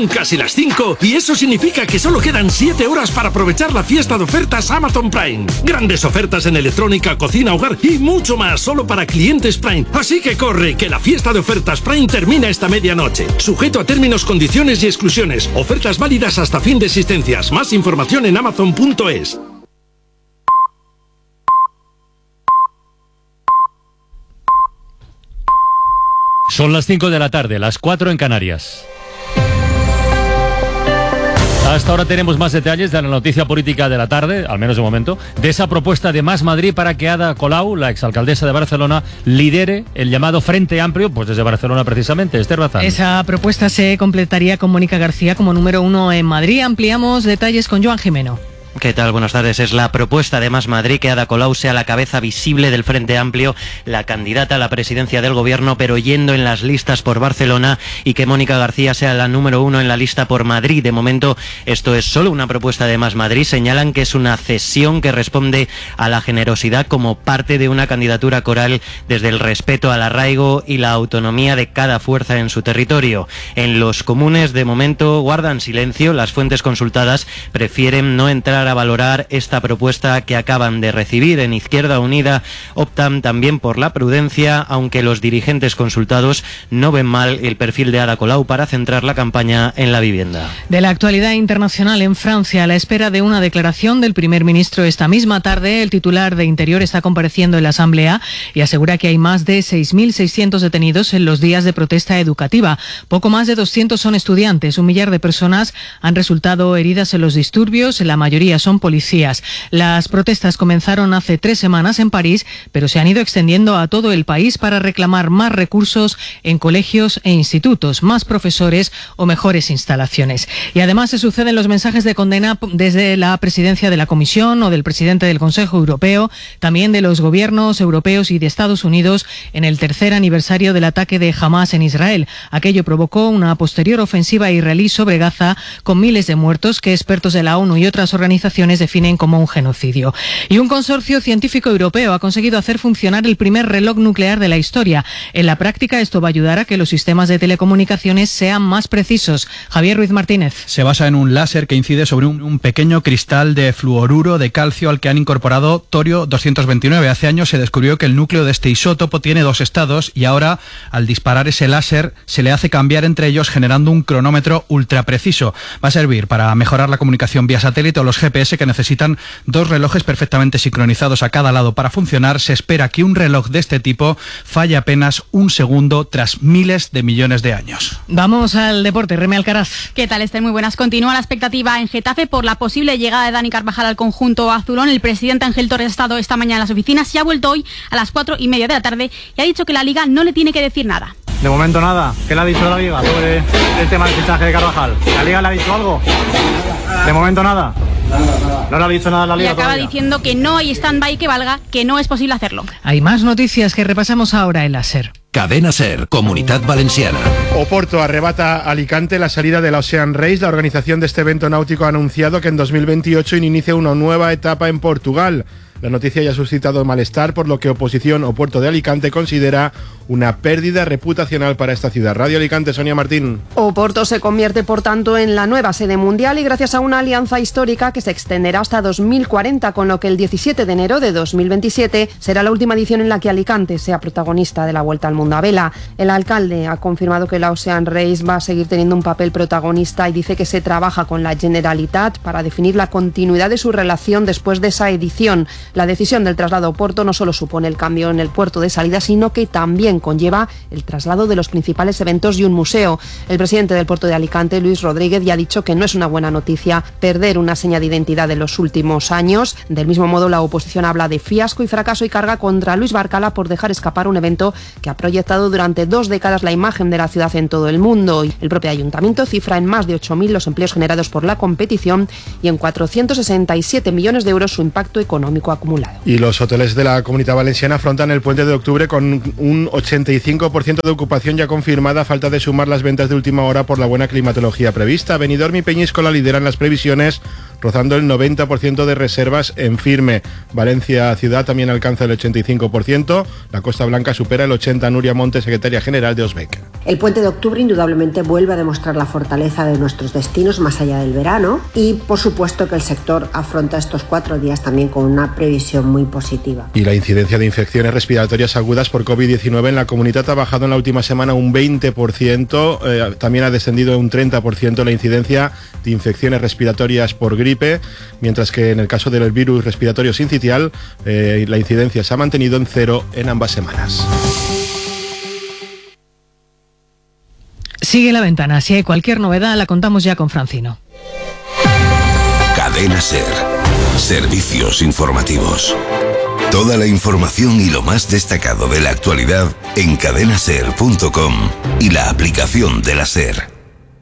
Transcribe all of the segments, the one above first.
Son casi las 5 y eso significa que solo quedan 7 horas para aprovechar la fiesta de ofertas Amazon Prime. Grandes ofertas en electrónica, cocina, hogar y mucho más solo para clientes Prime. Así que corre, que la fiesta de ofertas Prime termina esta medianoche. Sujeto a términos, condiciones y exclusiones. Ofertas válidas hasta fin de existencias. Más información en amazon.es. Son las 5 de la tarde, las 4 en Canarias. Hasta ahora tenemos más detalles de la noticia política de la tarde, al menos de momento, de esa propuesta de Más Madrid para que Ada Colau, la exalcaldesa de Barcelona, lidere el llamado Frente Amplio, pues desde Barcelona precisamente. Esther Bazán. Esa propuesta se completaría con Mónica García como número 1 en Madrid. Ampliamos detalles con Joan Jimeno. ¿Qué tal? Buenas tardes. Es la propuesta de Más Madrid que Ada Colau sea la cabeza visible del Frente Amplio, la candidata a la presidencia del gobierno, pero yendo en las listas por Barcelona, y que Mónica García sea la número 1 en la lista por Madrid. De momento, esto es solo una propuesta de Más Madrid. Señalan que es una cesión que responde a la generosidad como parte de una candidatura coral desde el respeto al arraigo y la autonomía de cada fuerza en su territorio. En los comunes, de momento, guardan silencio. Las fuentes consultadas prefieren no entrar a valorar esta propuesta que acaban de recibir. En Izquierda Unida optan también por la prudencia, aunque los dirigentes consultados no ven mal el perfil de Ada Colau para centrar la campaña en la vivienda. De la actualidad internacional, en Francia, a la espera de una declaración del primer ministro esta misma tarde, el titular de Interior está compareciendo en la Asamblea y asegura que hay más de 6.600 detenidos en los días de protesta educativa. Poco más de 200 son estudiantes. 1 millar de personas han resultado heridas en los disturbios, la mayoría son policías. Las protestas comenzaron hace 3 semanas en París, pero se han ido extendiendo a todo el país para reclamar más recursos en colegios e institutos, más profesores o mejores instalaciones. Y además se suceden los mensajes de condena desde la presidencia de la Comisión o del presidente del Consejo Europeo, también de los gobiernos europeos y de Estados Unidos en el 3er aniversario del ataque de Hamás en Israel. Aquello provocó una posterior ofensiva israelí sobre Gaza con miles de muertos que expertos de la ONU y otras organizaciones definen como un genocidio. Y un consorcio científico europeo ha conseguido hacer funcionar el primer reloj nuclear de la historia. En la práctica, esto va a ayudar a que los sistemas de telecomunicaciones sean más precisos. Javier Ruiz Martínez. Se basa en un láser que incide sobre un pequeño cristal de fluoruro de calcio al que han incorporado torio 229. Hace años se descubrió que el núcleo de este isótopo tiene 2 estados y ahora, al disparar ese láser, se le hace cambiar entre ellos generando un cronómetro ultra preciso. Va a servir para mejorar la comunicación vía satélite o los GPS que necesitan 2 relojes perfectamente sincronizados a cada lado para funcionar. Se espera que un reloj de este tipo falle apenas 1 segundo tras miles de millones de años. Vamos al deporte. Reme Alcaraz. ¿Qué tal, Esther? Muy buenas. Continúa la expectativa en Getafe por la posible llegada de Dani Carvajal al conjunto azulón. El presidente Ángel Torres ha estado esta mañana en las oficinas y ha vuelto hoy a las 4:30 de la tarde y ha dicho que la Liga no le tiene que decir nada. De momento nada. ¿Qué le ha dicho la Liga sobre el tema del fichaje de Carvajal? ¿La Liga le ha dicho algo? De momento nada. No le ha dicho nada a la Liga. Y acaba todavía diciendo que no hay stand-by que valga, que no es posible hacerlo. Hay más noticias que repasamos ahora en la SER. Cadena SER, Comunidad Valenciana. Oporto arrebata a Alicante la salida de la Ocean Race. La organización de este evento náutico ha anunciado que en 2028 inicia una nueva etapa en Portugal. La noticia ya ha suscitado malestar, por lo que Oposición o Puerto de Alicante considera una pérdida reputacional para esta ciudad. Radio Alicante, Sonia Martín. Oporto se convierte, por tanto, en la nueva sede mundial y gracias a una alianza histórica que se extenderá hasta 2040, con lo que el 17 de enero de 2027 será la última edición en la que Alicante sea protagonista de la Vuelta al Mundo a vela. El alcalde ha confirmado que la Ocean Race va a seguir teniendo un papel protagonista y dice que se trabaja con la Generalitat para definir la continuidad de su relación después de esa edición. La decisión del traslado a Oporto no solo supone el cambio en el puerto de salida, sino que también conlleva el traslado de los principales eventos y un museo. El presidente del puerto de Alicante, Luis Rodríguez, ya ha dicho que no es una buena noticia perder una seña de identidad de los últimos años. Del mismo modo, la oposición habla de fiasco y fracaso y carga contra Luis Barcala por dejar escapar un evento que ha proyectado durante 2 décadas la imagen de la ciudad en todo el mundo. El propio ayuntamiento cifra en más de 8.000 los empleos generados por la competición y en 467 millones de euros su impacto económico acumulado. Y los hoteles de la Comunidad Valenciana afrontan el puente de octubre con un 85% de ocupación ya confirmada, a falta de sumar las ventas de última hora por la buena climatología prevista. Benidorm y Peñíscola lideran las previsiones, rozando el 90% de reservas en firme. Valencia Ciudad también alcanza el 85%. La Costa Blanca supera el 80%. Nuria Montes, secretaria general de Osbec. El puente de octubre indudablemente vuelve a demostrar la fortaleza de nuestros destinos más allá del verano y por supuesto que el sector afronta estos 4 días también con una previsión muy positiva. Y la incidencia de infecciones respiratorias agudas por COVID-19 en la comunidad ha bajado en la última semana un 20%, también ha descendido un 30% la incidencia de infecciones respiratorias por gripe, mientras que en el caso del virus respiratorio sincitial la incidencia se ha mantenido en 0 en ambas semanas. Sigue La Ventana. Si hay cualquier novedad, la contamos ya con Francino. Cadena SER. Servicios informativos. Toda la información y lo más destacado de la actualidad en cadenaser.com y la aplicación de la SER.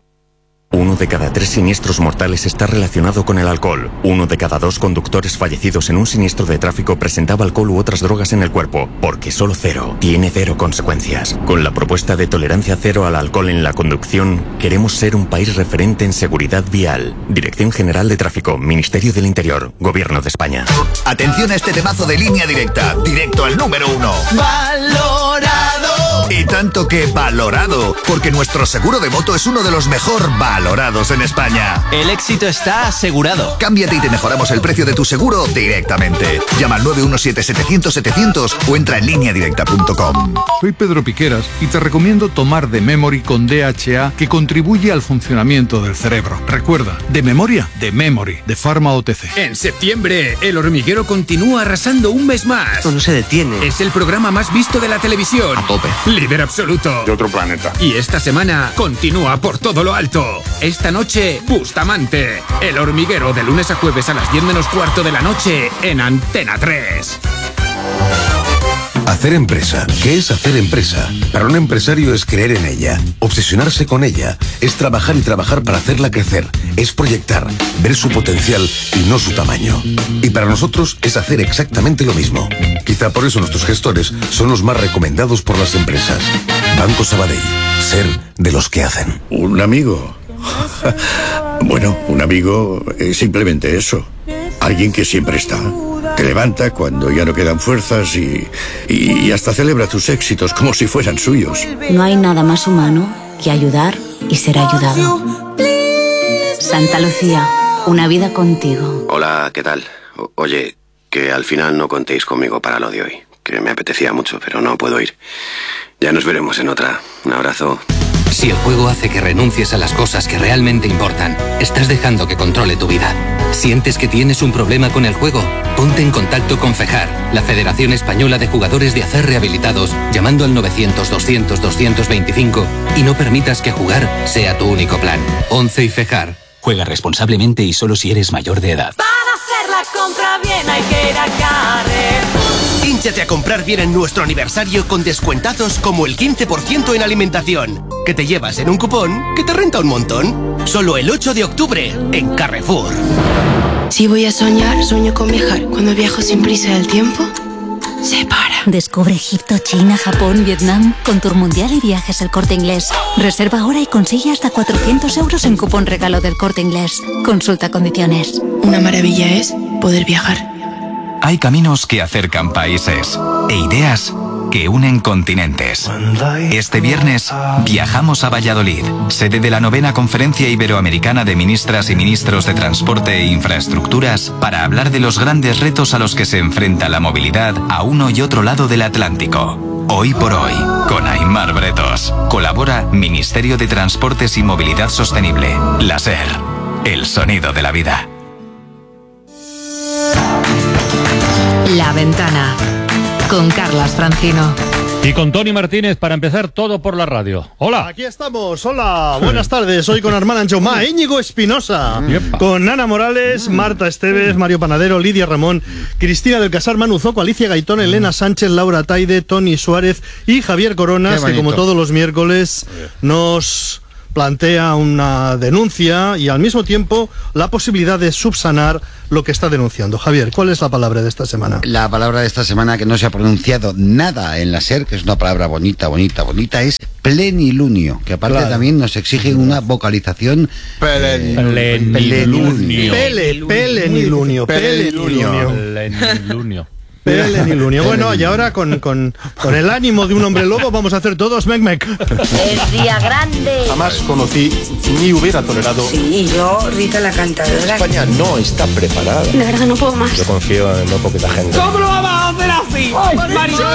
1 de cada 3 siniestros mortales está relacionado con el alcohol. 1 de cada 2 conductores fallecidos en un siniestro de tráfico presentaba alcohol u otras drogas en el cuerpo, porque solo cero tiene 0 consecuencias. Con la propuesta de tolerancia cero al alcohol en la conducción, queremos ser un país referente en seguridad vial. Dirección General de Tráfico, Ministerio del Interior, Gobierno de España. Atención a este temazo de Línea Directa, directo al número 1. ¡Valorado! Y tanto que valorado, porque nuestro seguro de moto es uno de los mejor valorados en España. El éxito está asegurado. Cámbiate y te mejoramos el precio de tu seguro directamente. Llama al 917-700-700 o entra en lineadirecta.com. Soy Pedro Piqueras y te recomiendo tomar The Memory con DHA, que contribuye al funcionamiento del cerebro. Recuerda, de memoria, The Memory, de Pharma OTC. En septiembre, El Hormiguero continúa arrasando un mes más. Esto no se detiene. Es el programa más visto de la televisión. A tope. Líder absoluto. De otro planeta. Y esta semana continúa por todo lo alto. Esta noche, Bustamante. El Hormiguero, de lunes a jueves a las 10 menos cuarto de la noche en Antena 3. Hacer empresa. ¿Qué es hacer empresa? Para un empresario es creer en ella, obsesionarse con ella, es trabajar y trabajar para hacerla crecer, es proyectar, ver su potencial y no su tamaño. Y para nosotros es hacer exactamente lo mismo. Quizá por eso nuestros gestores son los más recomendados por las empresas. Banco Sabadell. Ser de los que hacen. Un amigo. Bueno, un amigo es simplemente eso. Alguien que siempre está. Te levanta cuando ya no quedan fuerzas y hasta celebra tus éxitos como si fueran suyos. No hay nada más humano que ayudar y ser ayudado. Santa Lucía, una vida contigo. Hola, ¿qué tal? Oye, que al final no contéis conmigo para lo de hoy, que me apetecía mucho, pero no puedo ir. Ya nos veremos en otra. Un abrazo. Si el juego hace que renuncies a las cosas que realmente importan, estás dejando que controle tu vida. ¿Sientes que tienes un problema con el juego? Ponte en contacto con FEJAR, la Federación Española de Jugadores de Acer Rehabilitados, llamando al 900-200-225 y no permitas que jugar sea tu único plan. 11 y FEJAR. Juega responsablemente y solo si eres mayor de edad. Para hacer la compra bien hay que ir a Carrefour. Hínchate a comprar bien en nuestro aniversario con descuentazos como el 15% en alimentación, que te llevas en un cupón que te renta un montón. Solo el 8 de octubre en Carrefour. Si voy a soñar, sueño con viajar. Cuando viajo sin prisa del tiempo, se para. Descubre Egipto, China, Japón, Vietnam con Tour Mundial y Viajes El Corte Inglés. Reserva ahora y consigue hasta 400 euros en cupón regalo del Corte Inglés. Consulta condiciones. Una maravilla es poder viajar. Hay caminos que acercan países e ideas que unen continentes. Este viernes viajamos a Valladolid, sede de la 9ª Conferencia Iberoamericana de Ministras y Ministros de Transporte e Infraestructuras, para hablar de los grandes retos a los que se enfrenta la movilidad a uno y otro lado del Atlántico. Hoy por hoy, con Aimar Bretos. Colabora Ministerio de Transportes y Movilidad Sostenible. La SER, el sonido de la vida. La Ventana, con Carlas Francino. Y con Tony Martínez para empezar todo por la radio. Hola. Aquí estamos, hola, buenas tardes. Hoy con Armand Anjomá, Íñigo Espinosa, con Ana Morales, Marta Esteves, Mario Panadero, Lidia Ramón, Cristina del Casar, Manu Zoco, Alicia Gaitón, Elena Sánchez, Laura Taide, Tony Suárez y Javier Coronas, que como todos los miércoles nos plantea una denuncia y al mismo tiempo la posibilidad de subsanar lo que está denunciando. Javier, ¿cuál es la palabra de esta semana? La palabra de esta semana, que no se ha pronunciado nada en la SER, que es una palabra bonita, es plenilunio, que aparte también nos exige una vocalización. Plenilunio. Plenilunio. Bueno, y ahora con el ánimo de un hombre lobo vamos a hacer todos mec. El día grande. Jamás conocí ni hubiera tolerado. Sí, yo, Rita la cantadora. España no está preparada. De verdad no puedo más. Yo confío en muy poquita gente. ¿Cómo lo vamos a hacer así?